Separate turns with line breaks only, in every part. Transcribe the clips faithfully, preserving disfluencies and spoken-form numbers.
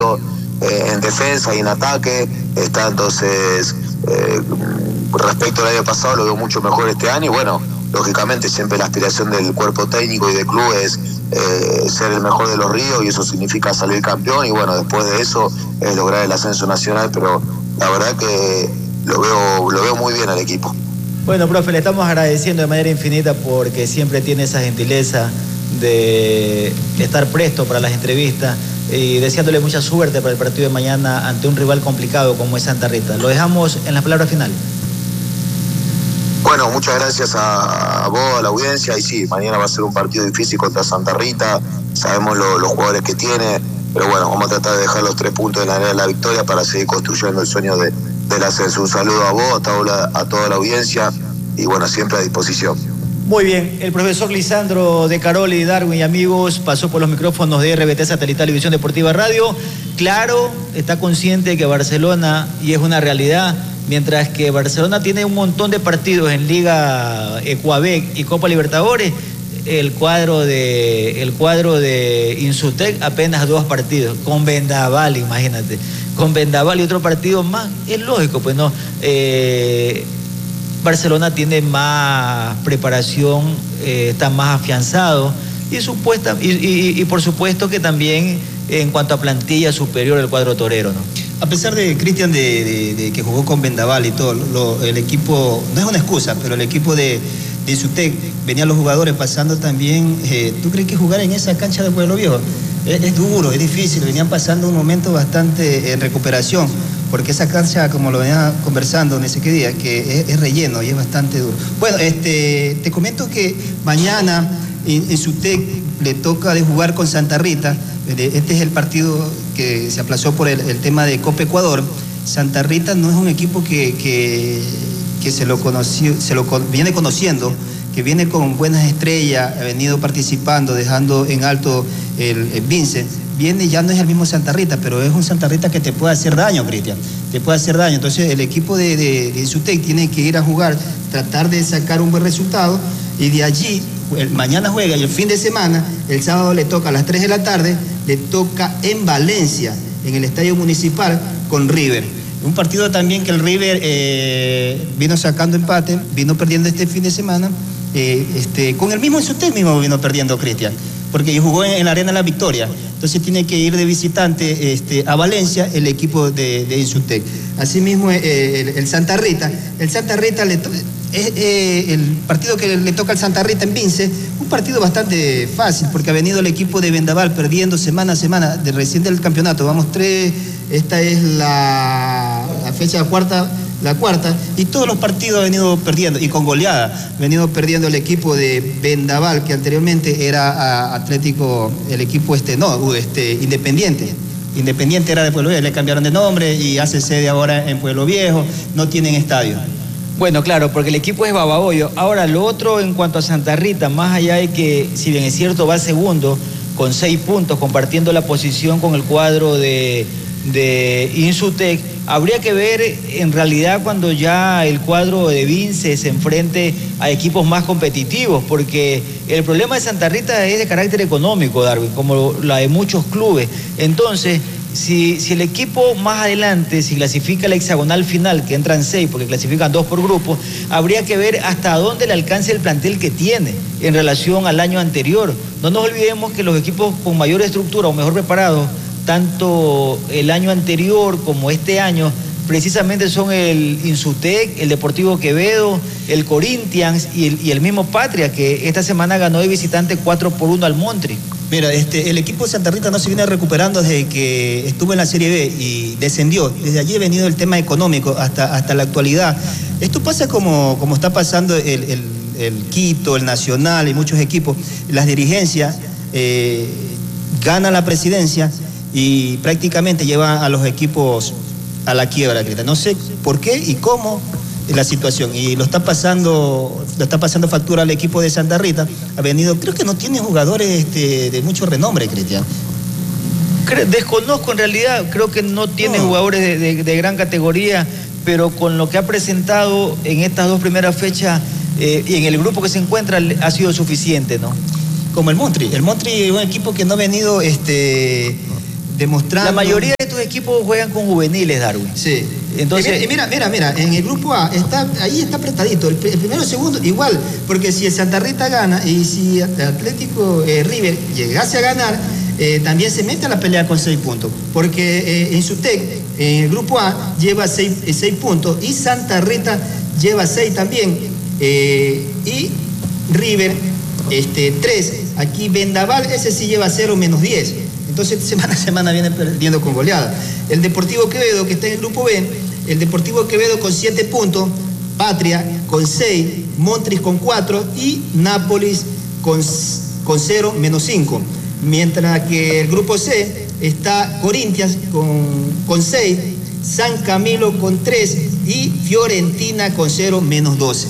sólido eh, en defensa y en ataque. Está entonces, eh, respecto al año pasado, lo veo mucho mejor este año. Y bueno, lógicamente siempre la aspiración del cuerpo técnico y del club es eh, ser el mejor de los ríos, y eso significa salir campeón, y bueno, después de eso es lograr el ascenso nacional, pero la verdad que lo veo, lo veo muy bien al equipo.
Bueno, profe, le estamos agradeciendo de manera infinita porque siempre tiene esa gentileza de estar presto para las entrevistas, y deseándole mucha suerte para el partido de mañana ante un rival complicado como es Santa Rita. Lo dejamos en la palabra final.
Bueno, muchas gracias a, a vos, a la audiencia, y sí, mañana va a ser un partido difícil contra Santa Rita, sabemos lo, los jugadores que tiene, pero bueno, vamos a tratar de dejar los tres puntos en la área de la victoria para seguir construyendo el sueño de, del ascenso. Un saludo a vos, a toda, la, a toda la audiencia, y bueno, siempre a disposición.
Muy bien, el profesor Lisandro de Caroli, Darwin y amigos, pasó por los micrófonos de R B T Satelital y Visión Deportiva Radio. Claro, está consciente de que Barcelona, y es una realidad, mientras que Barcelona tiene un montón de partidos en Liga Ecuabec y Copa Libertadores, el cuadro de el cuadro de Insutec apenas dos partidos, con Vendaval, imagínate, con Vendaval y otro partido más, es lógico, pues no. Eh, Barcelona tiene más preparación, eh, está más afianzado, y, supuesta, y, y, y por supuesto que también en cuanto a plantilla superior el cuadro torero, ¿no?
A pesar de, Cristian, de, de, de que jugó con Vendaval y todo, lo, el equipo, no es una excusa, pero el equipo de, de Insutec, venían los jugadores pasando también, eh, ¿tú crees que jugar en esa cancha de Pueblo Viejo? Es, es duro, es difícil, venían pasando un momento bastante en recuperación, porque esa cancha, como lo venía conversando en ese día, que es, es relleno y es bastante duro. Bueno, este, te comento que mañana en Insutec le toca de jugar con Santa Rita. Este es el partido que se aplazó por el, el tema de Copa Ecuador. Santa Rita no es un equipo que, que, que se lo conoció, se lo con, viene conociendo, que viene con buenas estrellas, ha venido participando, dejando en alto el, el Vincent. Viene, ya no es el mismo Santa Rita, pero es un Santa Rita que te puede hacer daño, Cristian, te puede hacer daño. Entonces el equipo de, de, de Insutec tiene que ir a jugar, tratar de sacar un buen resultado, y de allí, el, mañana juega, y el fin de semana, el sábado le toca a las tres de la tarde, le toca en Valencia, en el Estadio Municipal, con River. Un partido también que el River eh, vino sacando empate, vino perdiendo este fin de semana, eh, este, con el mismo Insutec mismo vino perdiendo, Cristian, porque jugó en, en la Arena La Victoria. Entonces tiene que ir de visitante este, a Valencia el equipo de, de Insutec. Asimismo eh, el, el Santa Rita, el Santa Rita le es eh, el partido que le toca al Santa Rita en Vince, un partido bastante fácil, porque ha venido el equipo de Vendaval perdiendo semana a semana, de recién del campeonato, vamos tres, esta es la, la fecha cuarta, la cuarta, y todos los partidos ha venido perdiendo, y con goleada, ha venido perdiendo el equipo de Vendaval, que anteriormente era Atlético, el equipo este, no, este, Independiente. Independiente era de Pueblo Viejo, le cambiaron de nombre y hace sede ahora en Pueblo Viejo, no tienen estadio.
Bueno, claro, porque el equipo es Babahoyo. Ahora, lo otro en cuanto a Santa Rita, más allá de que, si bien es cierto, va segundo con seis puntos, compartiendo la posición con el cuadro de, de Insutec, habría que ver en realidad cuando ya el cuadro de Vince se enfrente a equipos más competitivos, porque el problema de Santa Rita es de carácter económico, Darwin, como la de muchos clubes. Entonces, Si, si el equipo más adelante, si clasifica la hexagonal final, que entran seis, porque clasifican dos por grupo, habría que ver hasta dónde le alcance el plantel que tiene en relación al año anterior. No nos olvidemos que los equipos con mayor estructura o mejor preparados, tanto el año anterior como este año, precisamente son el Insutec, el Deportivo Quevedo, el Corinthians y el, y el mismo Patria, que esta semana ganó de visitante cuatro por uno al Montri.
Mira, este, el equipo de Santa Rita no se viene recuperando desde que estuvo en la Serie B y descendió. Desde allí ha venido el tema económico hasta, hasta la actualidad. Esto pasa como, como está pasando el, el, el Quito, el Nacional y muchos equipos. Las dirigencias eh, ganan la presidencia y prácticamente llevan a los equipos a la quiebra. No sé por qué y cómo es la situación, y lo está pasando lo está pasando factura al equipo de Santa Rita. Ha venido, creo que no tiene jugadores este, de mucho renombre, Cristian.
Desconozco en realidad, creo que no tiene no. jugadores de, de, de gran categoría, pero con lo que ha presentado en estas dos primeras fechas eh, y en el grupo que se encuentra ha sido suficiente, ¿no?
Como el Montri, el Montri es un equipo que no ha venido este, demostrando...
La mayoría de estos equipos juegan con juveniles, Darwin.
Sí.
Entonces,
y mira, mira, mira, en el grupo A, está, ahí está apretadito, el, el primero y el segundo igual, porque si el Santa Rita gana y si el Atlético eh, River llegase a ganar, eh, también se mete a la pelea con seis puntos, porque eh, en Sutec, en el grupo A, lleva seis, eh, seis puntos y Santa Rita lleva seis también, eh, y River, este, tres, aquí Vendaval, ese sí lleva cero menos diez. Entonces semana a semana viene perdiendo con goleada. El Deportivo Quevedo, que está en el grupo B, el Deportivo Quevedo con siete puntos, Patria con seis, Montris con cuatro y Nápoles con, con cero menos cinco. Mientras que el grupo C está Corinthians con, con seis, San Camilo con tres y Fiorentina con cero menos doce.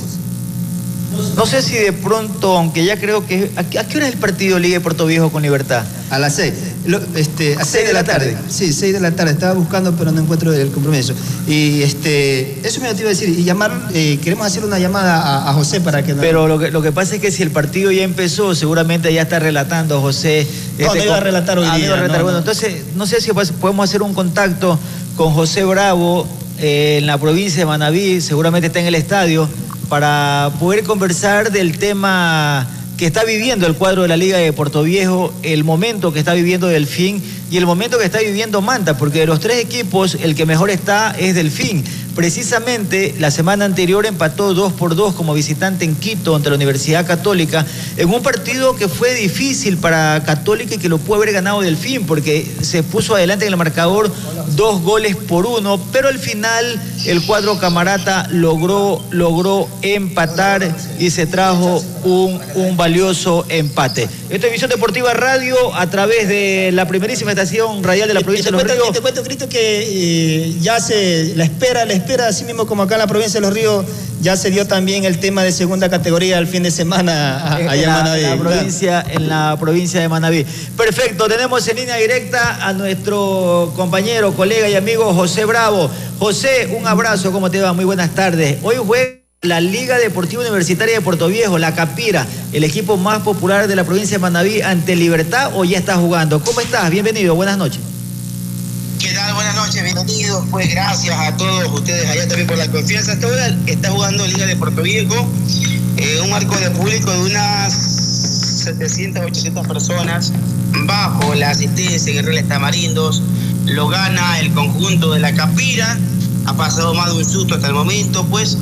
No sé si de pronto, aunque ya creo que... ¿A qué, a qué hora es el partido Liga de Puerto Viejo con Libertad?
A las seis. Lo, este, a seis de la tarde. tarde. Sí, seis de la tarde. Estaba buscando, pero no encuentro el compromiso. Y este, eso me lo te iba a decir. Y llamar, eh, queremos hacer una llamada a, a José para que...
Pero lo que, lo que pasa es que si el partido ya empezó, seguramente ya está relatando José.
No, este, no iba a relatar hoy
ah,
día.
No, relatar.
No,
bueno,
no.
Entonces, no sé si podemos hacer un contacto con José Bravo eh, en la provincia de Manabí. Seguramente está en el estadio, para poder conversar del tema que está viviendo el cuadro de la Liga de Puerto Viejo, el momento que está viviendo Delfín y el momento que está viviendo Manta, porque de los tres equipos el que mejor está es Delfín. Precisamente la semana anterior empató dos por dos como visitante en Quito ante la Universidad Católica, en un partido que fue difícil para Católica y que lo pudo haber ganado Delfín, porque se puso adelante en el marcador dos goles por uno, pero al final el cuadro camarata logró, logró empatar y se trajo un, un valioso empate. Esta es Visión Deportiva Radio a través de la primerísima estación radial de la provincia de Los Ríos.
Y te cuento, Cristo, que eh, ya se la espera, la espera, así mismo como acá en la provincia de Los Ríos, ya se dio también el tema de segunda categoría el fin de semana allá en,
en, la,
Manabí,
en, la provincia, en la provincia de Manabí. Perfecto, tenemos en línea directa a nuestro compañero, colega y amigo José Bravo. José, un abrazo, ¿cómo te va? Muy buenas tardes. Hoy juega la Liga Deportiva Universitaria de Puerto Viejo, la Capira, el equipo más popular de la provincia de Manabí, ante Libertad, o ya está jugando. ¿Cómo estás? Bienvenido, buenas noches.
¿Qué tal? Buenas noches, bienvenidos. Pues gracias a todos ustedes allá también por la confianza. Está jugando Liga de Puerto Viejo, eh, un marco de público de unas setecientas, ochocientas personas, bajo la asistencia en el Real Tamarindos. Lo gana el conjunto de la Capira. Ha pasado más de un susto hasta el momento, pues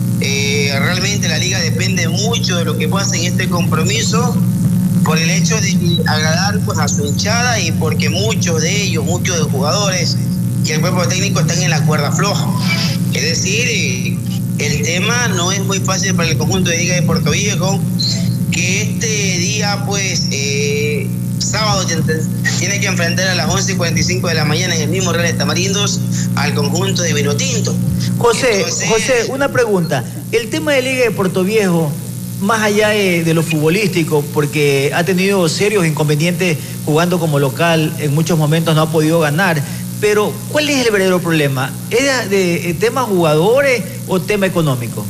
eh, realmente la liga depende mucho de lo que pasa en este compromiso, por el hecho de agradar pues a su hinchada y porque muchos de ellos, muchos de los jugadores y el cuerpo técnico están en la cuerda floja. Es decir, el tema no es muy fácil para el conjunto de Liga de Puerto Viejo, que este día pues eh, sábado tiene que enfrentar a las once y cuarenta y cinco de la mañana en el mismo Real Tamarindos al conjunto de Vinotinto.
José,
Entonces,
José, una pregunta. El tema de Liga de Puerto Viejo, más allá de, de lo futbolístico, porque ha tenido serios inconvenientes jugando como local, en muchos momentos no ha podido ganar, pero ¿cuál es el verdadero problema? ¿Es de, de tema jugadores o tema económico?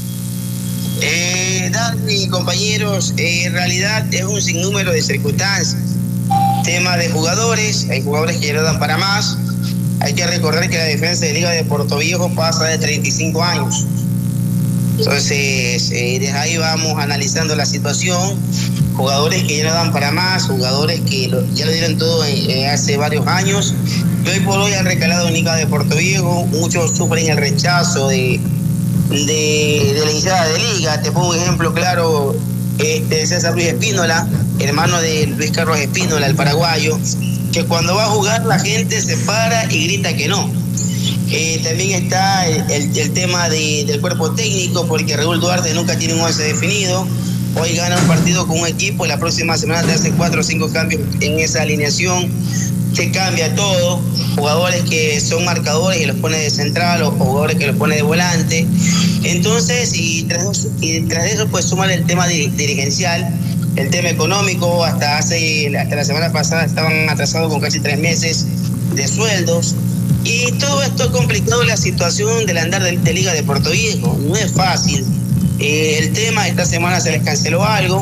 Eh, Dani, compañeros, eh, en realidad es un sinnúmero de circunstancias. Tema de jugadores, hay jugadores que ya no dan para más. Hay que recordar que la defensa de Liga de Puerto Viejo pasa de treinta y cinco años. Entonces, eh, desde ahí vamos analizando la situación. Jugadores que ya no dan para más, jugadores que lo, ya lo dieron todo eh, hace varios años. Y hoy por hoy han recalado en Liga de Puerto Viejo. Muchos sufren el rechazo de, de, de la hinchada de Liga. Te pongo un ejemplo claro, este César Luis Espínola, hermano de Luis Carlos Espínola, el paraguayo, que cuando va a jugar la gente se para y grita que no. Eh, también está el, el, el tema de, del cuerpo técnico, porque Raúl Duarte nunca tiene un once definido. Hoy gana un partido con un equipo, la próxima semana te hace cuatro o cinco cambios en esa alineación, te cambia todo. Jugadores que son marcadores y los pone de central, o jugadores que los pone de volante. Entonces, y tras, y tras eso, pues sumar el tema dirigencial, el tema económico. Hasta hace hasta la semana pasada estaban atrasados con casi tres meses de sueldos. Y todo esto ha complicado la situación del andar de, de Liga de Puerto Viejo. No es fácil. Eh, el tema, esta semana se les canceló algo.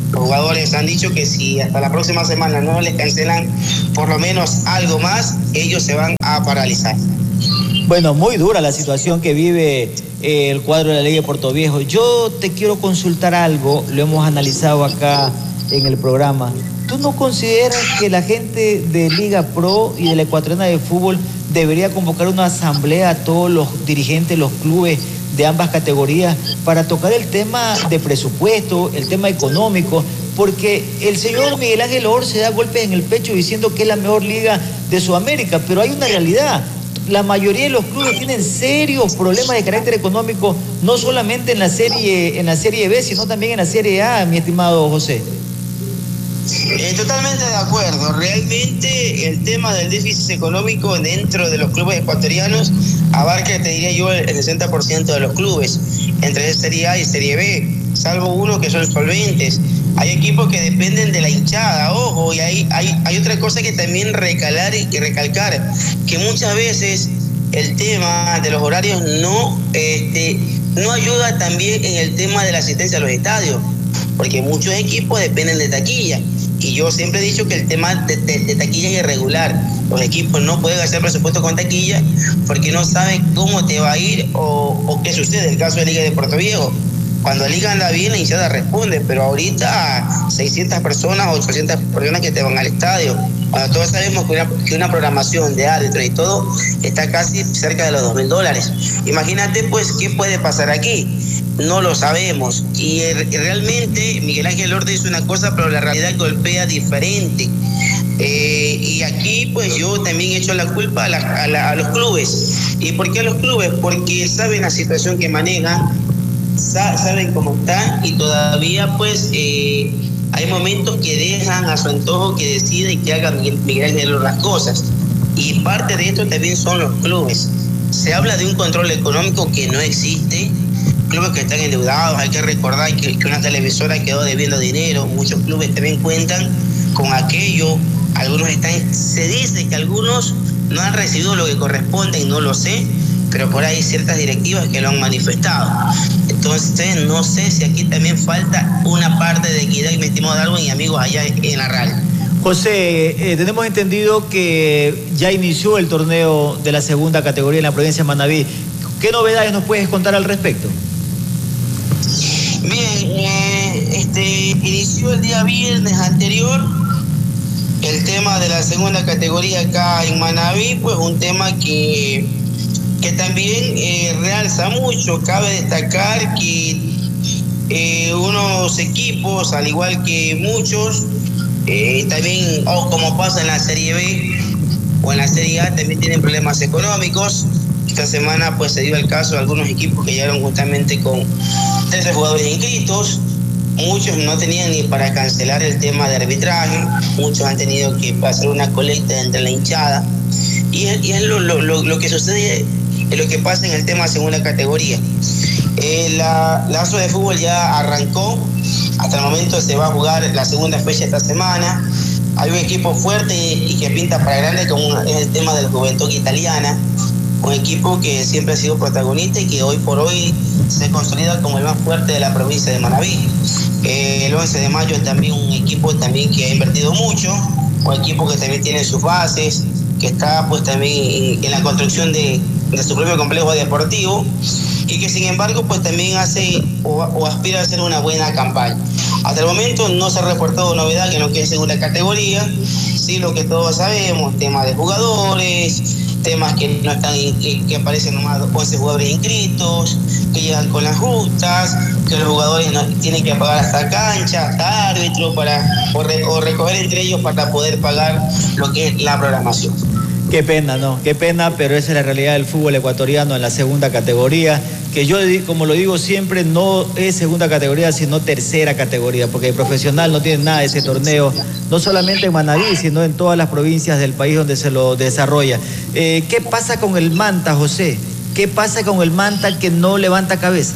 Los jugadores han dicho que si hasta la próxima semana no les cancelan por lo menos algo más, ellos se van a paralizar.
Bueno, muy dura la situación que vive eh, el cuadro de la Liga de Portoviejo. Yo te quiero consultar algo, lo hemos analizado acá en el programa. ¿Tú no consideras que la gente de Liga Pro y de la Ecuatoriana de Fútbol debería convocar una asamblea a todos los dirigentes, los clubes de ambas categorías para tocar el tema de presupuesto, el tema económico? Porque el señor Miguel Ángel Or se da golpes en el pecho diciendo que es la mejor liga de Sudamérica, pero hay una realidad. La mayoría de los clubes tienen serios problemas de carácter económico, no solamente en la serie, en la serie B, sino también en la serie A, mi estimado José.
Eh, totalmente de acuerdo. Realmente el tema del déficit económico dentro de los clubes ecuatorianos abarca, te diría yo, el sesenta por ciento de los clubes, entre Serie A y Serie B, salvo uno que son solventes. Hay equipos que dependen de la hinchada, ojo, y hay, hay, hay otra cosa que también recalar y recalcar, que muchas veces el tema de los horarios no, este, no ayuda también en el tema de la asistencia a los estadios, porque muchos equipos dependen de taquilla. Y yo siempre he dicho que el tema de, de, de taquilla es irregular. Los equipos no pueden hacer presupuesto con taquilla porque no saben cómo te va a ir o, o qué sucede. El caso de Liga de Portoviejo. Cuando la liga anda bien, la hinchada responde, pero ahorita seiscientas personas, ochocientas personas que te van al estadio. Cuando todos sabemos que una, que una programación de árbitros y todo está casi cerca de los dos mil dólares. Imagínate, pues, qué puede pasar aquí. No lo sabemos. Y realmente Miguel Ángel Or dice una cosa, pero la realidad golpea diferente. Eh, y aquí, pues, yo también he hecho la culpa a, la, a, la, a los clubes. ¿Y por qué a los clubes? Porque saben la situación que manejan, saben cómo están y todavía pues eh, hay momentos que dejan a su antojo que decide y que haga Miguel, Miguel Ángel Or las cosas, y parte de esto también son los clubes. Se habla de un control económico que no existe, clubes que están endeudados. Hay que recordar que, que una televisora quedó debiendo dinero, muchos clubes también cuentan con aquello, algunos están, se dice que algunos no han recibido lo que corresponde, no lo sé, pero por ahí hay ciertas directivas que lo han manifestado. Entonces, no sé si aquí también falta una parte de equidad, mi estimado Darwin y amigos allá en la radio.
José, eh, tenemos entendido que ya inició el torneo de la segunda categoría en la provincia de Manabí. ¿Qué novedades nos puedes contar al respecto?
Bien, eh, este, inició el día viernes anterior el tema de la segunda categoría acá en Manabí, pues un tema que... que también eh, realza mucho. Cabe destacar que eh, unos equipos, al igual que muchos, eh, también, oh, como pasa en la Serie B o en la Serie A, también tienen problemas económicos. Esta semana pues se dio el caso de algunos equipos que llegaron justamente con trece jugadores inscritos. Muchos no tenían ni para cancelar el tema de arbitraje, muchos han tenido que hacer una colecta entre la hinchada. Y es, y es lo, lo, lo, lo que sucede, es lo que pasa en el tema segunda categoría. Eh, la, la A S O de fútbol ya arrancó, hasta el momento se va a jugar la segunda fecha esta semana. Hay un equipo fuerte y, y que pinta para grande, como es el tema de la Juventud Italiana, un equipo que siempre ha sido protagonista y que hoy por hoy se consolida como el más fuerte de la provincia de Manabí. Eh, el once de mayo también un equipo también que ha invertido mucho, un equipo que también tiene sus bases, que está pues también en la construcción de, de su propio complejo deportivo y que sin embargo pues también hace o, o aspira a hacer una buena campaña. Hasta el momento no se ha reportado novedad en lo que es segunda categoría, sí lo que todos sabemos, temas de jugadores, temas que no están, que, que aparecen nomás once jugadores inscritos, que llegan con las justas, que los jugadores no, tienen que pagar hasta cancha, hasta árbitro, para, o, re, o recoger entre ellos para poder pagar lo que es la programación.
Qué pena, ¿no? Qué pena, pero esa es la realidad del fútbol ecuatoriano en la segunda categoría, que yo, como lo digo siempre, no es segunda categoría, sino tercera categoría, porque el profesional no tiene nada de ese torneo, no solamente en Manabí, sino en todas las provincias del país donde se lo desarrolla. Eh, ¿Qué pasa con el Manta, José? ¿Qué pasa con el Manta que no levanta cabeza?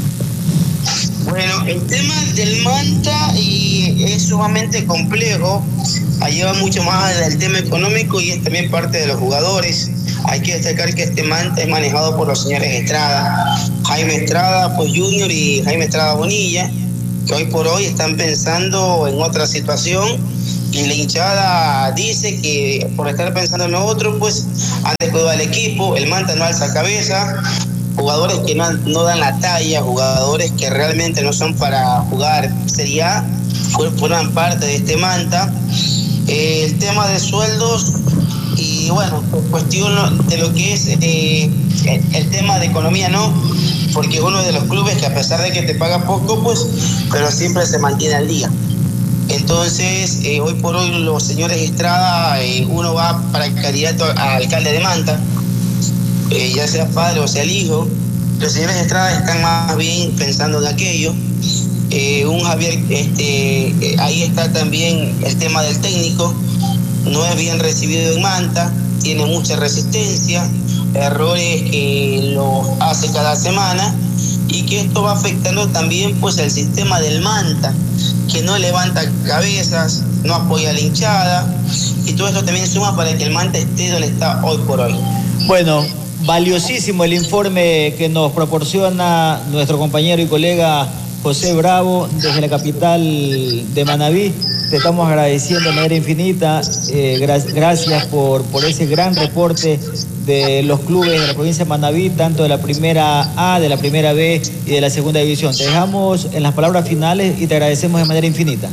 Bueno, el tema del Manta y es sumamente complejo, lleva mucho más del tema económico y es también parte de los jugadores. Hay que destacar que este Manta es manejado por los señores Estrada, Jaime Estrada pues Junior y Jaime Estrada Bonilla, que hoy por hoy están pensando en otra situación y la hinchada dice que por estar pensando en lo otro, pues han descuidado al equipo, el Manta no alza cabeza, jugadores que no, no dan la talla, jugadores que realmente no son para jugar Serie A, forman parte de este Manta. Eh, el tema de sueldos y bueno, cuestión de lo que es eh, el, el tema de economía, no, porque es uno de los clubes que a pesar de que te paga poco, pues, pero siempre se mantiene al día. Entonces, eh, hoy por hoy los señores Estrada, eh, uno va para el candidato a alcalde de Manta, eh, ya sea padre o sea el hijo, los señores Estrada están más bien pensando en aquello. Eh, un Javier, este, eh, ahí está también el tema del técnico, no es bien recibido en Manta, tiene mucha resistencia, errores que lo hace cada semana y que esto va afectando también pues el sistema del Manta, que no levanta cabezas, no apoya a la hinchada y todo esto también suma para que el Manta esté donde está hoy por hoy.
Bueno, valiosísimo el informe que nos proporciona nuestro compañero y colega José Bravo desde la capital de Manabí. Te estamos agradeciendo de manera infinita. Eh, gra gracias por, por ese gran reporte de los clubes de la provincia de Manabí, tanto de la primera A, de la primera B y de la segunda división. Te dejamos en las palabras finales y te agradecemos de manera infinita.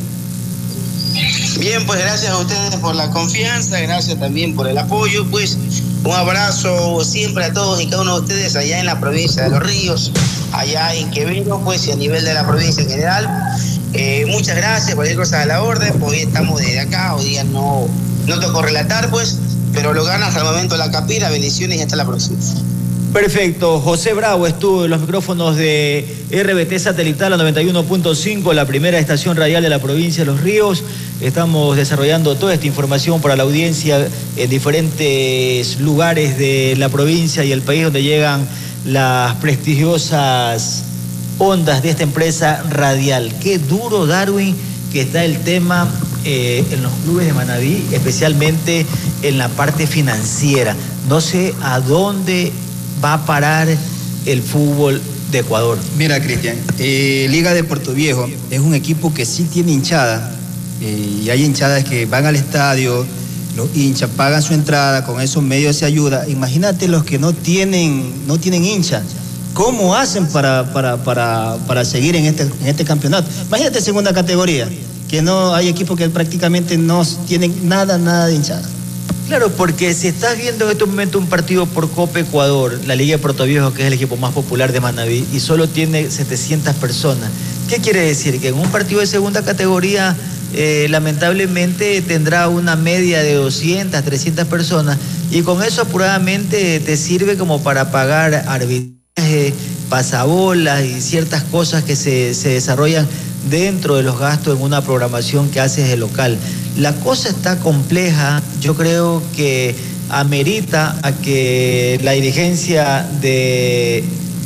Bien, pues gracias a ustedes por la confianza, gracias también por el apoyo, pues un abrazo siempre a todos y cada uno de ustedes allá en la provincia de Los Ríos, allá en Quevedo, pues y a nivel de la provincia en general. Eh, muchas gracias, cualquier cosa a la orden, pues hoy estamos desde acá, hoy día no, no tocó relatar, pues, pero lo gana hasta el momento la Capira, bendiciones y hasta la próxima.
Perfecto, José Bravo estuvo en los micrófonos de R B T Satelital a noventa y uno punto cinco, la primera estación radial de la provincia de Los Ríos. Estamos desarrollando toda esta información para la audiencia en diferentes lugares de la provincia y el país donde llegan las prestigiosas ondas de esta empresa radial. Qué duro, Darwin, que está el tema eh, en los clubes de Manabí, especialmente en la parte financiera. No sé a dónde va a parar el fútbol de Ecuador.
Mira, Cristian, eh, Liga de Puerto Viejo es un equipo que sí tiene hinchada, eh, y hay hinchadas que van al estadio, los hinchas pagan su entrada, con esos medios se ayuda. Imagínate los que no tienen, no tienen hinchas. ¿Cómo hacen para, para, para, para seguir en este, en este campeonato? Imagínate segunda categoría, que no hay equipos que prácticamente no tienen nada, nada de hinchada.
Claro, porque si estás viendo en este momento un partido por Copa Ecuador, la Liga de Puerto Viejo, que es el equipo más popular de Manabí, y solo tiene setecientas personas, ¿qué quiere decir? Que en un partido de segunda categoría, eh, lamentablemente tendrá una media de doscientas, trescientas personas, y con eso apuradamente te sirve como para pagar arbitraje, pasabolas y ciertas cosas que se, se desarrollan dentro de los gastos en una programación que haces de local. La cosa está compleja, yo creo que amerita a que la dirigencia de,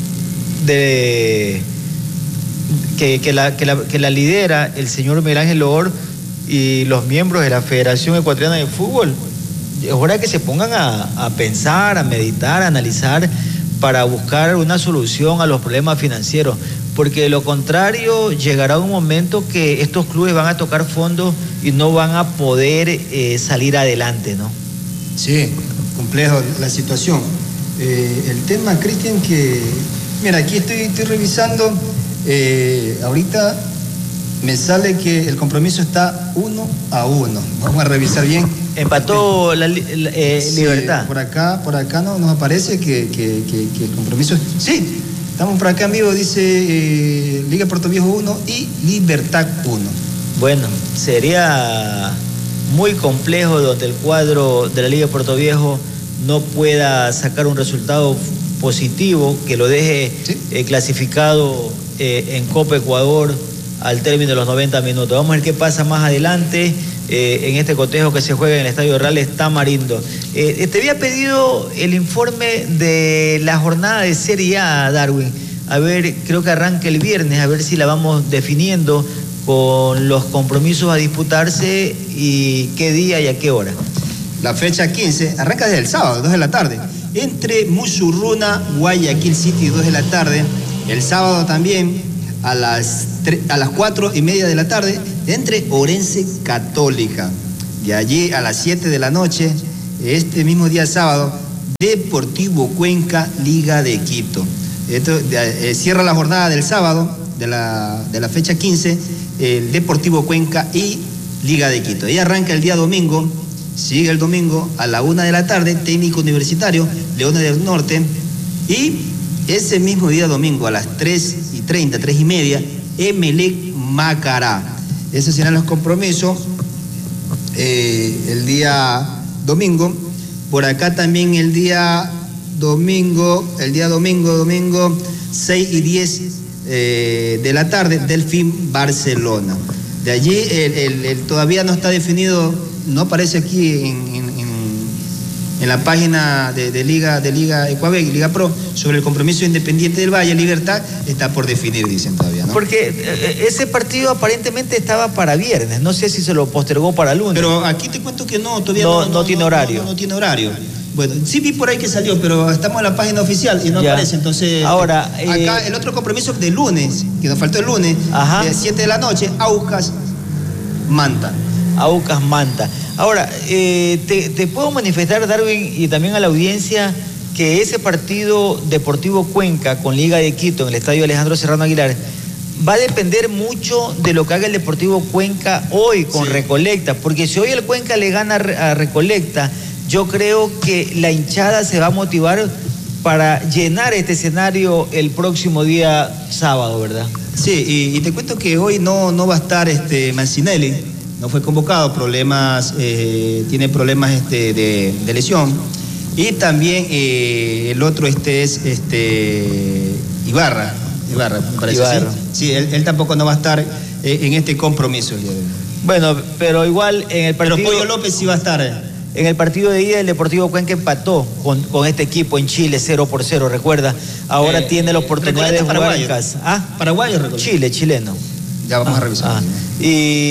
de que, que, la, que, la, que la lidera el señor Miguel Ángel Loor y los miembros de la Federación Ecuatoriana de Fútbol, es hora que se pongan a, a pensar, a meditar, a analizar para buscar una solución a los problemas financieros, porque de lo contrario llegará un momento que estos clubes van a tocar fondo y no van a poder eh, salir adelante, ¿no?
Sí, complejo la situación. Eh, el tema, Cristian, que... Mira, aquí estoy, estoy revisando, eh, ahorita me sale que el compromiso está uno a uno. Vamos a revisar bien.
Empató la, la eh,
sí,
Libertad.
Por acá, por acá no, nos aparece que, que, que, que el compromiso... Sí, estamos por acá en vivo, dice eh, Liga Puerto Viejo uno y Libertad uno.
Bueno, sería muy complejo donde el cuadro de la Liga de Puerto Viejo no pueda sacar un resultado positivo que lo deje ¿sí? eh, clasificado eh, en Copa Ecuador al término de los noventa minutos. Vamos a ver qué pasa más adelante eh, en este cotejo que se juega en el Estadio Reales Tamarindo. Eh, te había pedido el informe de la jornada de Serie A, Darwin. A ver, creo que arranca el viernes, a ver si la vamos definiendo con los compromisos a disputarse y qué día y a qué hora.
La fecha quince arranca desde el sábado, dos de la tarde, entre Musurruna, Guayaquil City, dos de la tarde. El sábado también a las, a las cuatro y media de la tarde entre Orense Católica. De allí a las siete de la noche, este mismo día sábado, Deportivo Cuenca, Liga de Quito. Esto, eh, cierra la jornada del sábado, de la, de la fecha quince, el Deportivo Cuenca y Liga de Quito. Y arranca el día domingo, sigue el domingo a la una de la tarde, Técnico Universitario, Leones del Norte, y ese mismo día domingo a las tres y treinta, tres y media, Emelec Macará. Esos serán los compromisos eh, el día domingo. Por acá también el día domingo, el día domingo, domingo seis y diez eh, de la tarde, Delfín Barcelona. De allí el, el, el, todavía no está definido, no aparece aquí en, en, en, en la página de, de Liga de Liga Ecuavec, Liga Pro, sobre el compromiso Independiente del Valle, Libertad, está por definir, dicen todavía, ¿no?
Porque eh, ese partido aparentemente estaba para viernes, no sé si se lo postergó para lunes.
Pero aquí te cuento que no, todavía
no,
no,
no,
no
tiene
no,
horario.
No, no, no tiene horario. Bueno, sí vi por ahí que salió, pero estamos en la página oficial y no ya aparece, entonces...
Ahora...
Acá
eh...
el otro compromiso de lunes, que nos faltó el lunes,
Ajá.
de siete de la noche, Aucas Manta.
Aucas Manta. Ahora, eh, te, te puedo manifestar, Darwin, y también a la audiencia, que ese partido Deportivo Cuenca con Liga de Quito en el estadio Alejandro Serrano Aguilar va a depender mucho de lo que haga el Deportivo Cuenca hoy con sí. Recolecta, porque si hoy el Cuenca le gana a Recolecta, yo creo que la hinchada se va a motivar para llenar este escenario el próximo día sábado, ¿verdad?
Sí, y, y te cuento que hoy no, no va a estar este Mancinelli, no fue convocado, problemas, eh, tiene problemas este, de, de lesión. Y también eh, el otro este es este Ibarra, Ibarra, me parece.
Ibarra.
Sí, sí él, él tampoco no va a estar eh, en este compromiso.
Bueno, pero igual en el partido...
Pero Pollo López sí va a estar.
En el partido de ida el Deportivo Cuenca empató con, con este equipo en Chile cero por cero, recuerda. Ahora eh, tiene la oportunidad de jugar en casa. ¿Ah?
Paraguayo, recuerdo.
Chile, chileno.
Ya vamos
ah,
a revisar.
Ah. Y,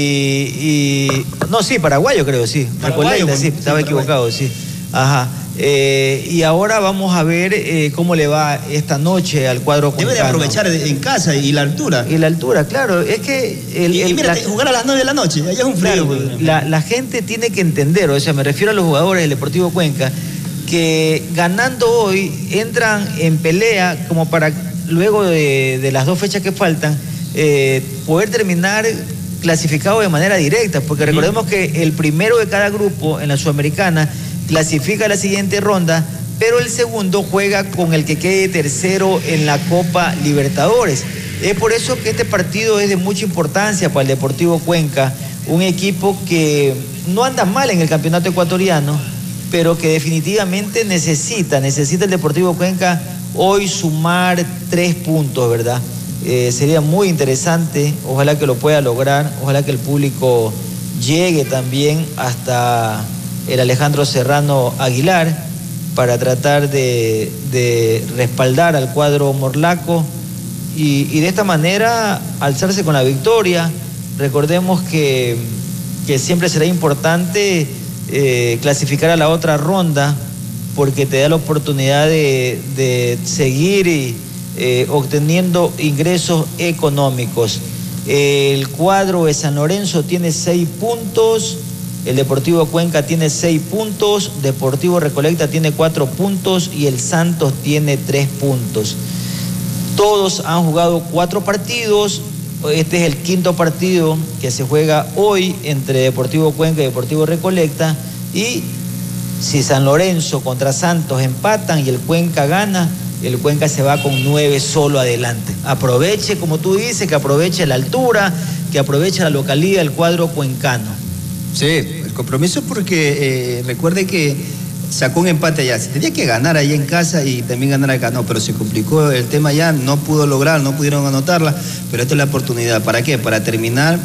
y... No, sí, paraguayo creo, sí.
Paraguayo,
Recolecta, sí,
sí,
estaba
paraguayo.
equivocado, sí. Ajá. Eh, y ahora vamos a ver eh, cómo le va esta noche al cuadro cuencano.
Debe de aprovechar en casa y la altura.
Y la altura, claro. Es que... El,
y,
el,
y mira,
la,
jugar a las nueve de la noche, allá es un frío.
Claro, la, la gente tiene que entender, o sea, me refiero a los jugadores del Deportivo Cuenca, que ganando hoy entran en pelea como para luego de, de las dos fechas que faltan, eh, poder terminar clasificado de manera directa, porque recordemos que el primero de cada grupo en la Sudamericana clasifica a la siguiente ronda, pero el segundo juega con el que quede tercero en la Copa Libertadores. Es por eso que este partido es de mucha importancia para el Deportivo Cuenca, un equipo que no anda mal en el campeonato ecuatoriano, pero que definitivamente necesita, necesita el Deportivo Cuenca hoy sumar tres puntos, ¿verdad? Eh, sería muy interesante, ojalá que lo pueda lograr, ojalá que el público llegue también hasta el Alejandro Serrano Aguilar para tratar de, de respaldar al cuadro morlaco y, y de esta manera alzarse con la victoria. Recordemos que, que siempre será importante eh, clasificar a la otra ronda porque te da la oportunidad de, de seguir y, eh, obteniendo ingresos económicos. El cuadro de San Lorenzo tiene seis puntos, el Deportivo Cuenca tiene seis puntos, Deportivo Recolecta tiene cuatro puntos y el Santos tiene tres puntos. Todos han jugado cuatro partidos, este es el quinto partido que se juega hoy entre Deportivo Cuenca y Deportivo Recolecta, y si San Lorenzo contra Santos empatan y el Cuenca gana, el Cuenca se va con nueve solo adelante. Aproveche, como tú dices, que aproveche la altura, que aproveche la localidad del cuadro cuencano.
Sí, el compromiso porque eh, recuerde que sacó un empate allá. Se tenía que ganar allá en casa y también ganar acá. No, pero se complicó el tema allá, no pudo lograr, no pudieron anotarla, pero esta es la oportunidad. ¿Para qué? Para terminar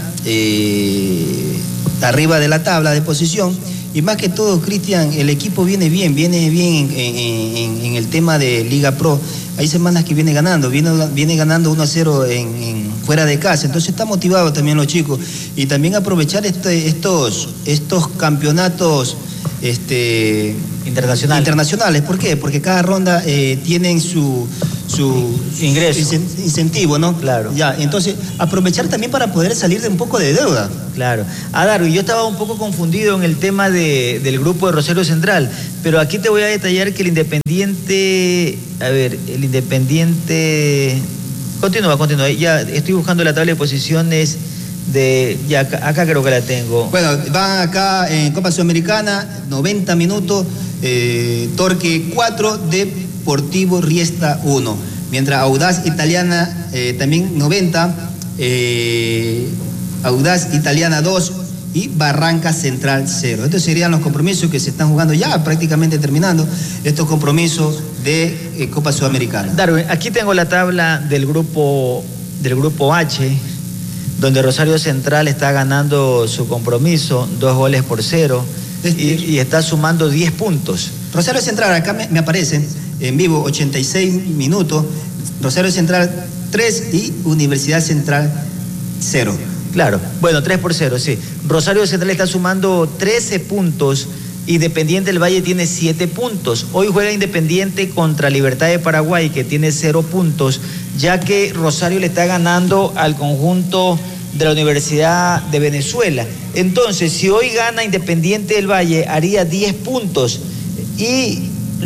eh, arriba de la tabla de posición. Y más que todo, Cristian, el equipo viene bien, viene bien en, en, en, en el tema de Liga Pro. Hay semanas que viene ganando, viene, viene ganando uno a cero en, en, fuera de casa. Entonces está motivado también los chicos. Y también aprovechar este, estos, estos campeonatos este,
Internacional.
internacionales. ¿Por qué? Porque cada ronda eh, tienen su, su
ingreso,
su incentivo, ¿no?
Claro.
Ya, entonces, aprovechar también para poder salir de un poco de deuda.
Claro. Ah, Darwin, yo estaba un poco confundido en el tema de, del grupo de Rosario Central, pero aquí te voy a detallar que el Independiente, a ver, el Independiente, continúa, continúa, ya estoy buscando la tabla de posiciones de, ya acá, acá creo que la tengo.
Bueno, van acá en Copa Sudamericana, noventa minutos, eh, Torque cuatro, Deportivo Riesta uno, mientras Audaz Italiana eh, también noventa, eh, Audaz Italiana dos y Barranca Central cero. Estos serían los compromisos que se están jugando ya prácticamente terminando, estos compromisos de eh, Copa Sudamericana.
Darwin, aquí tengo la tabla del grupo, del grupo H, donde Rosario Central está ganando su compromiso, dos goles por cero, y, y está sumando diez puntos.
Rosario Central, acá me, me aparece en vivo, ochenta y seis minutos, Rosario Central tres y Universidad Central cero.
Claro, bueno, tres por cero, sí. Rosario Central está sumando trece puntos, Independiente del Valle tiene siete puntos. Hoy juega Independiente contra Libertad de Paraguay, que tiene cero puntos, ya que Rosario le está ganando al conjunto de la Universidad de Venezuela. Entonces, si hoy gana Independiente del Valle, haría diez puntos. Y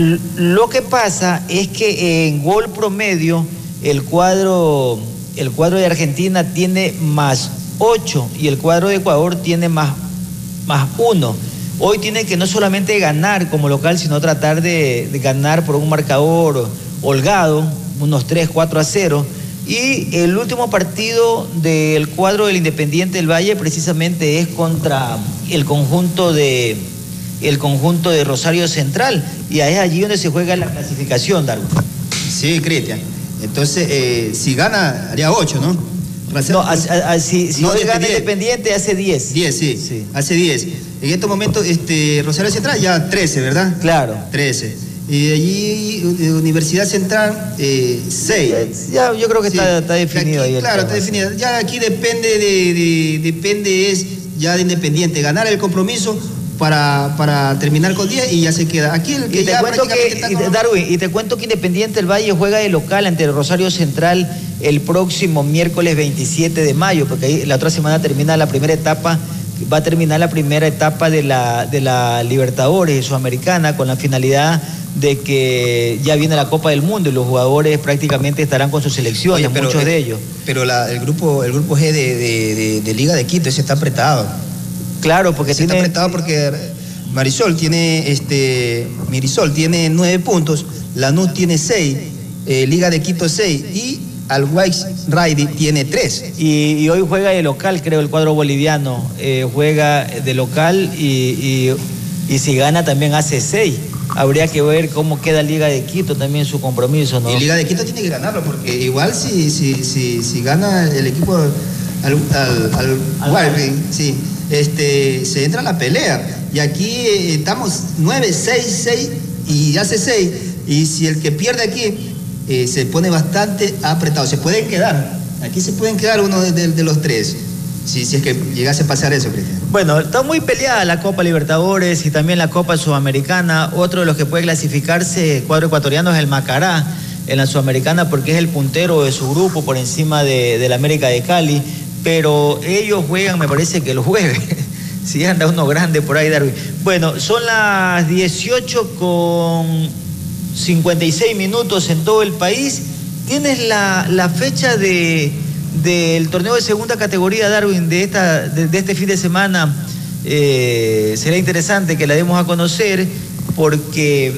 lo que pasa es que en gol promedio, el cuadro, el cuadro de Argentina tiene más ocho y el cuadro de Ecuador tiene más, más uno. Hoy tiene que no solamente ganar como local, sino tratar de, de ganar por un marcador holgado, unos tres, cuatro a cero. Y el último partido del cuadro del Independiente del Valle precisamente es contra el conjunto de, el conjunto de Rosario Central. Y es allí donde se juega la clasificación, Darwin.
Sí, Cristian. Entonces, eh, si gana, haría ocho, ¿no?
No, a, a, a, si, si no, hoy gana Independiente, hace diez.
diez, sí, sí. Hace diez. En estos momentos, este, Rosario Central ya trece, ¿verdad?
Claro.
trece. Y allí, Universidad Central, eh, seis.
Ya, yo creo que sí. está, está definido
aquí,
ahí.
Claro, está definido. Ya aquí depende de, de, depende es ya de Independiente, ganar el compromiso para, para terminar con diez y ya se queda. Aquí el que
y te
ya
cuento que,
está
y,
con...
Darwin, y te cuento que Independiente del Valle juega de local ante el Rosario Central el próximo miércoles veintisiete de mayo, porque ahí la otra semana termina la primera etapa, va a terminar la primera etapa de la, de la Libertadores Sudamericana, con la finalidad de que ya viene la Copa del Mundo y los jugadores prácticamente estarán con sus selecciones. Oye, pero, muchos de ellos.
Pero la, el grupo el grupo G de, de, de, de Liga de Quito ese está apretado.
Claro, porque
ese
tiene...
está apretado porque Marisol tiene este Mirisol tiene nueve puntos, Lanús tiene seis, eh, Liga de Quito seis y Al-Ways Raidi tiene tres.
Y, y hoy juega de local, creo, el cuadro boliviano. Eh, juega de local y, y, y si gana también hace seis. Habría que ver cómo queda Liga de Quito también su compromiso, ¿no?
Y Liga de Quito tiene que ganarlo, porque igual si, si, si, si gana el equipo al, al, al, al Guardi, sí, este, se entra a la pelea. Y aquí eh, estamos nueve, seis, seis y hace seis. Y si el que pierde aquí eh, se pone bastante apretado, se pueden quedar. Aquí se pueden quedar uno de, de, de los tres. Si, si es que llegase a pasar eso, Cristian.
Bueno, está muy peleada la Copa Libertadores y también la Copa Sudamericana. Otro de los que puede clasificarse, cuadro ecuatoriano, es el Macará en la Sudamericana, porque es el puntero de su grupo por encima de, de la América de Cali. Pero ellos juegan, me parece que el jueves. Si anda uno grande por ahí, Darwin. Bueno, son las dieciocho con cincuenta y seis minutos en todo el país. Tienes la, la fecha de... del torneo de segunda categoría, Darwin, de, esta, de, de este fin de semana. Eh, será interesante que la demos a conocer, porque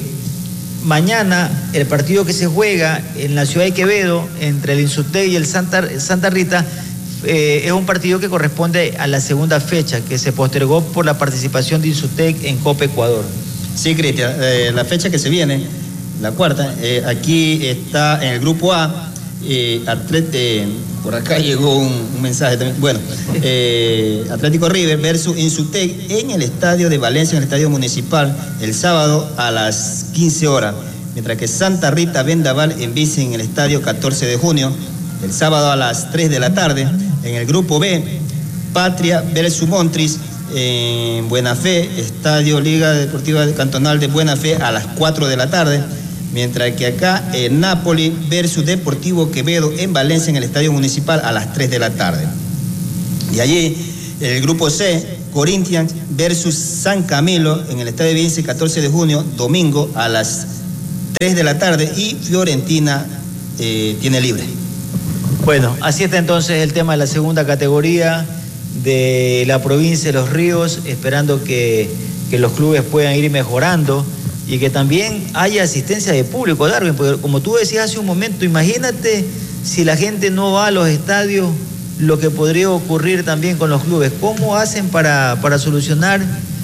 mañana el partido que se juega en la ciudad de Quevedo entre el Insutec y el Santa, Santa Rita eh, es un partido que corresponde a la segunda fecha, que se postergó por la participación de Insutec en Copa Ecuador.
Sí, Cristian, eh, la fecha que se viene, la cuarta, eh, aquí está en el grupo A. Eh, Atlete, por acá llegó un, un mensaje también. Bueno, eh, Atlético River versus Insutec en el estadio de Valencia, en el estadio municipal, el sábado a las quince horas. Mientras que Santa Rita Vendaval en bici en el estadio catorce de junio, el sábado a las tres de la tarde. En el grupo B, Patria versus Montris en Buena Fe, estadio Liga Deportiva Cantonal de Buena Fe a las cuatro de la tarde. Mientras que acá en Napoli versus Deportivo Quevedo en Valencia en el Estadio Municipal a las tres de la tarde. Y allí el grupo C, Corinthians versus San Camilo en el Estadio Vince catorce de junio, domingo a las tres de la tarde y Fiorentina eh, tiene libre.
Bueno, así está entonces el tema de la segunda categoría de la provincia de Los Ríos, esperando que, que los clubes puedan ir mejorando y que también haya asistencia de público, Darwin, porque como tú decías hace un momento, imagínate si la gente no va a los estadios, lo que podría ocurrir también con los clubes. ¿Cómo hacen para, para solucionar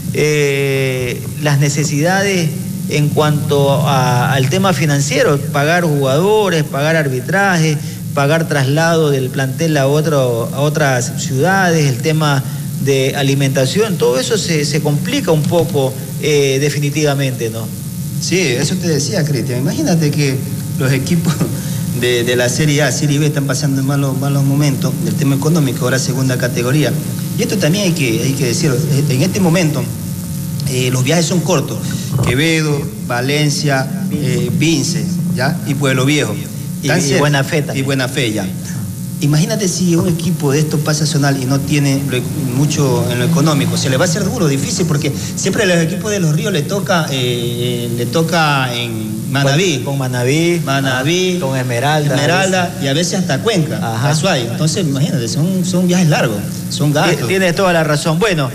eh, las necesidades en cuanto a, al tema financiero? Pagar jugadores, pagar arbitraje, pagar traslado del plantel a, otro, a otras ciudades, el tema de alimentación, todo eso se, se complica un poco eh, definitivamente, ¿no?
Sí, eso te decía, Cristian. Imagínate que los equipos de, de la Serie A, Serie B están pasando malos, malos momentos del tema económico, ahora segunda categoría. Y esto también hay que, hay que decirlo. En este momento eh, los viajes son cortos. Quevedo, Valencia, eh, Vince, ¿ya? Y Pueblo Viejo.
Y, y Buena Fe
también. Y Buena Fe, ya. Imagínate si un equipo de esto pasa zonal y no tiene mucho en lo económico, se le va a hacer duro, difícil, porque siempre a los equipos de Los Ríos le toca, eh, le toca en Manabí.
Con Manabí.
Manabí.
Con Esmeralda.
Esmeralda a y a veces hasta Cuenca, Azuay. Entonces, imagínate, son, son viajes largos, son gastos.
Tienes toda la razón. Bueno,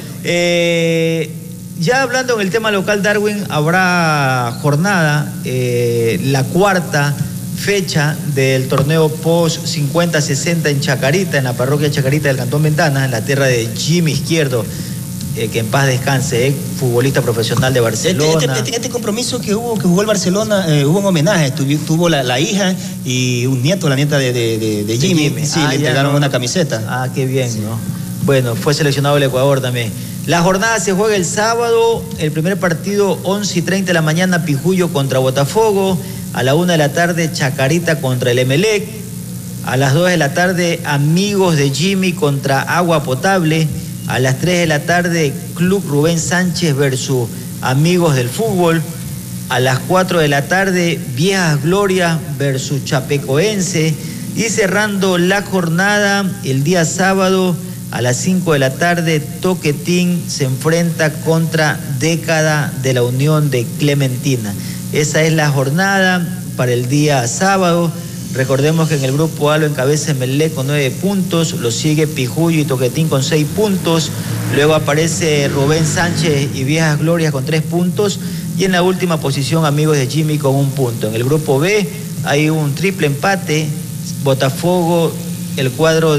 eh, ya hablando en el tema local, Darwin, habrá jornada, eh, la cuarta fecha del torneo post cincuenta sesenta en Chacarita, en la parroquia Chacarita del Cantón Ventanas, en la tierra de Jimmy Izquierdo, eh, que en paz descanse, eh, futbolista profesional de Barcelona.
Este, este, este compromiso que hubo, que jugó el Barcelona, eh, hubo un homenaje, tuvo, tuvo la, la hija y un nieto, la nieta de, de, de, de Jimmy, de Jimmy. Sí, ah, le entregaron no. una camiseta.
Ah, qué bien,
sí.
¿no? Bueno, fue seleccionado el Ecuador también. La jornada se juega el sábado, el primer partido once y treinta de la mañana, Pijuyo contra Botafogo. A la una de la tarde, Chacarita contra el Emelec. A las dos de la tarde, Amigos de Jimmy contra Agua Potable. A las tres de la tarde, Club Rubén Sánchez versus Amigos del Fútbol. A las cuatro de la tarde, Viejas Glorias versus Chapecoense. Y cerrando la jornada, el día sábado, a las cinco de la tarde, Toquetín se enfrenta contra Década de la Unión de Clementina. Esa es la jornada para el día sábado. Recordemos que en el grupo A lo encabeza Emelec con nueve puntos, lo sigue Pijuyo y Toquetín con seis puntos, luego aparece Rubén Sánchez y Viejas Glorias con tres puntos, y en la última posición Amigos de Jimmy con un punto. En el grupo B hay un triple empate, Botafogo, el cuadro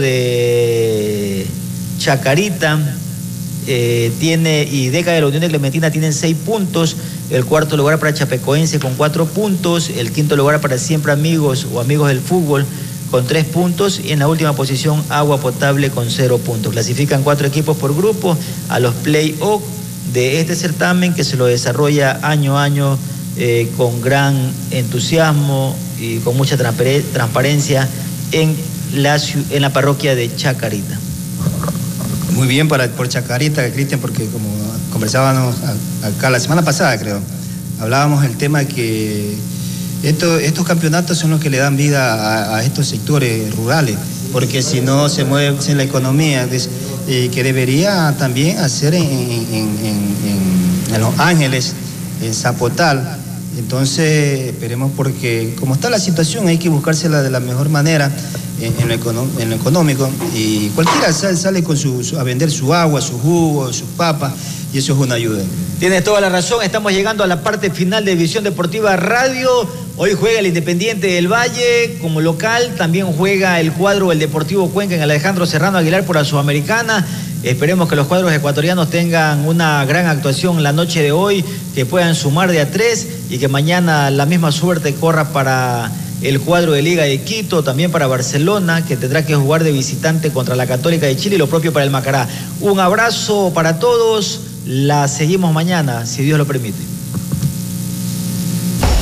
de Chacarita, Eh, tiene y Década de la Unión de Clementina tienen seis puntos, el cuarto lugar para Chapecoense con cuatro puntos, el quinto lugar para Siempre Amigos o Amigos del Fútbol con tres puntos, y en la última posición Agua Potable con cero puntos. Clasifican cuatro equipos por grupo a los play-off de este certamen, que se lo desarrolla año a año eh, con gran entusiasmo y con mucha transparencia en la, en la parroquia de Chacarita.
Muy bien para, por Chacarita, Cristian, porque como conversábamos acá la semana pasada, creo, hablábamos del tema que esto, estos campeonatos son los que le dan vida a, a estos sectores rurales, porque si no se mueve en la economía, eh, que debería también hacer en, en, en, en, en Los Ángeles, en Zapotal. Entonces esperemos, porque como está la situación hay que buscársela de la mejor manera en, en, lo, econo, en lo económico, y cualquiera sale, sale con su, su, a vender su agua, su jugo, sus papas, y eso es una ayuda.
Tienes toda la razón, estamos llegando a la parte final de Visión Deportiva Radio. Hoy juega el Independiente del Valle como local, también juega el cuadro del Deportivo Cuenca en el Alejandro Serrano Aguilar por la Sudamericana. Esperemos que los cuadros ecuatorianos tengan una gran actuación la noche de hoy, que puedan sumar de a tres y que mañana la misma suerte corra para el cuadro de Liga de Quito, también para Barcelona, que tendrá que jugar de visitante contra la Católica de Chile, y lo propio para el Macará. Un abrazo para todos, la seguimos mañana, si Dios lo permite.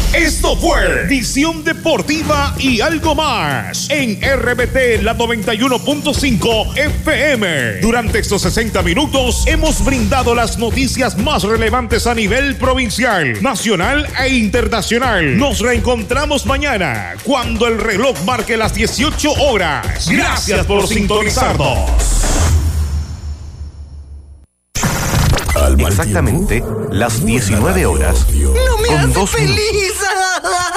Esto fue Visión Deportiva y algo más en R B T, la noventa y uno punto cinco F M. Durante estos sesenta minutos hemos brindado las noticias más relevantes a nivel provincial, nacional e internacional. Nos reencontramos mañana cuando el reloj marque las dieciocho horas. Gracias por sintonizarnos.
Exactamente las diecinueve horas.
No me
con
hace
dos
feliz.